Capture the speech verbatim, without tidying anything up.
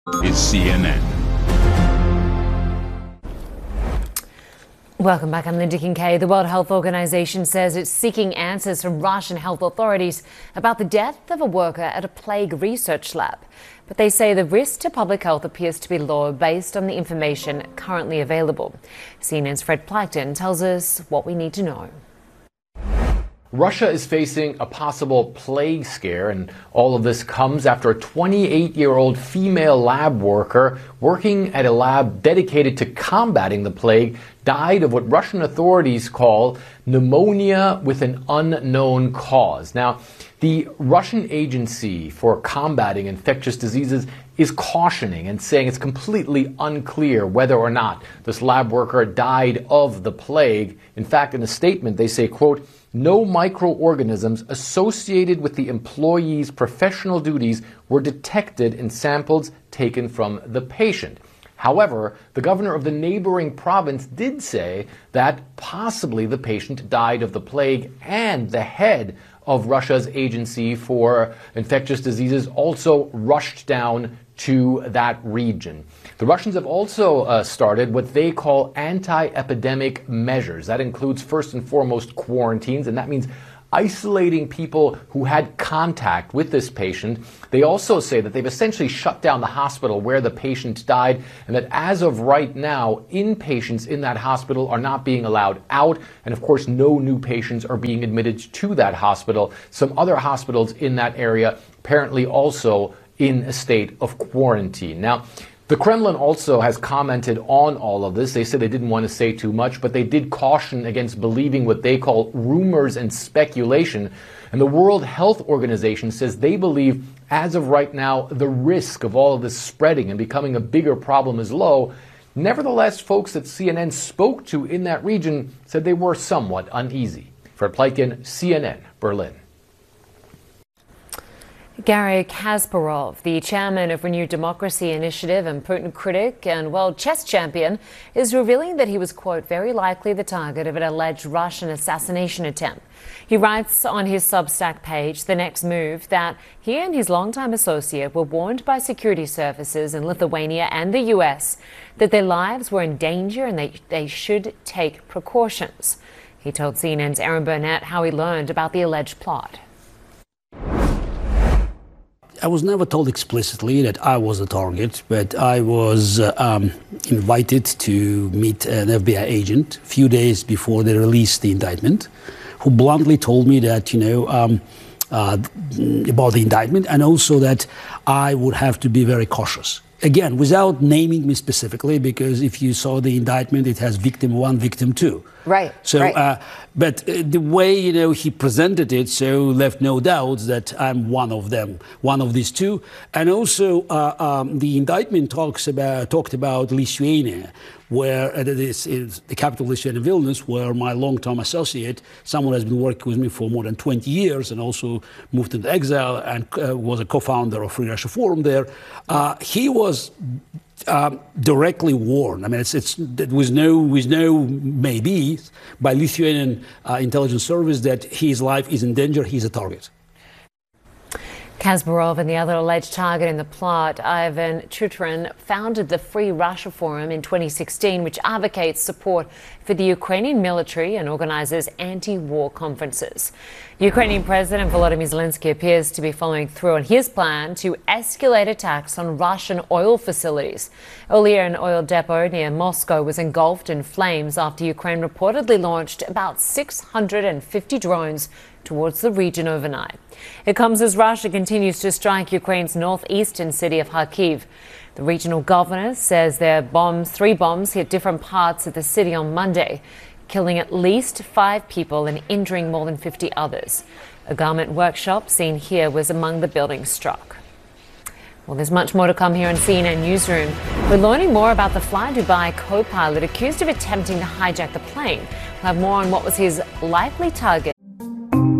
is C N N. Welcome back. I'm Linda Kincaid. The World Health Organization says it's seeking answers from Russian health authorities about the death of a worker at a plague research lab. But they say the risk to public health appears to be low based on the information currently available. C N N's Fred Plackton tells us what we need to know. Russia is facing a possible plague scare, and all of this comes after a twenty-eight-year-old female lab worker working at a lab dedicated to combating the plague died of what Russian authorities call pneumonia with an unknown cause. Now, the Russian Agency for Combating Infectious Diseases is cautioning and saying it's completely unclear whether or not this lab worker died of the plague. In fact, in a statement, they say, quote, "No microorganisms associated with the employee's professional duties were detected in samples taken from the patient." However, the governor of the neighboring province did say that possibly the patient died of the plague, and the head of Russia's Agency for Infectious Diseases also rushed down to that region. The Russians have also uh, started what they call anti-epidemic measures. That includes first and foremost quarantines, and that means isolating people who had contact with this patient. They also say that they've essentially shut down the hospital where the patient died, and that as of right now, inpatients in that hospital are not being allowed out, and of course no new patients are being admitted to that hospital. Some other hospitals in that area apparently also in a state of quarantine. Now, the Kremlin also has commented on all of this. They said they didn't want to say too much, but they did caution against believing what they call rumors and speculation. And the World Health Organization says they believe, as of right now, the risk of all of this spreading and becoming a bigger problem is low. Nevertheless, folks that C N N spoke to in that region said they were somewhat uneasy. Fred Pleitgen, C N N, Berlin. Garry Kasparov, the chairman of Renewed Democracy Initiative and Putin critic and world chess champion, is revealing that he was, quote, very likely the target of an alleged Russian assassination attempt. He writes on his Substack page, The Next Move, that he and his longtime associate were warned by security services in Lithuania and the U S that their lives were in danger and they, they should take precautions. He told C N N's Erin Burnett how he learned about the alleged plot. I was never told explicitly that I was the target, but I was uh, um, invited to meet an F B I agent a few days before they released the indictment, who bluntly told me that, you know, um, uh, about the indictment, and also that I would have to be very cautious. Again, without naming me specifically, because if you saw the indictment, it has victim one, victim two. Right. So, right. Uh, but uh, the way, you know, he presented it, so left no doubts that I'm one of them, one of these two. And also, uh, um, the indictment talks about talked about Lithuania, where uh, this is the capital of Lithuania, Vilnius, where my long-term associate, someone who has been working with me for more than twenty years, and also moved into exile and uh, was a co-founder of Free Russia Forum there. Uh, he was Um, directly warned. I mean, it's, it's with no with no maybe by Lithuanian uh, intelligence service that his life is in danger. He's a target. Kasparov and the other alleged target in the plot, Ivan Chuturin, founded the Free Russia Forum in twenty sixteen, which advocates support for the Ukrainian military and organizes anti-war conferences. Ukrainian President Volodymyr Zelensky appears to be following through on his plan to escalate attacks on Russian oil facilities. Earlier, an oil depot near Moscow was engulfed in flames after Ukraine reportedly launched about six hundred fifty drones towards the region overnight. It comes as Russia continues to strike Ukraine's northeastern city of Kharkiv. The regional governor says their bombs, three bombs hit different parts of the city on Monday, killing at least five people and injuring more than fifty others. A garment workshop seen here was among the buildings struck. Well, there's much more to come here on C N N Newsroom. We're learning more about the Fly Dubai co-pilot accused of attempting to hijack the plane. We'll have more on what was his likely target.